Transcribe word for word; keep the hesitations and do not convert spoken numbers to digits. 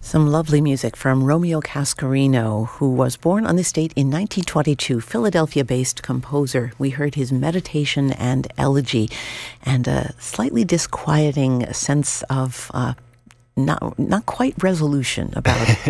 Some lovely music from Romeo Cascarino, who was born on this date in nineteen twenty-two, Philadelphia-based composer. We heard his Meditation and Elegy, and a slightly disquieting sense of uh, not not quite resolution about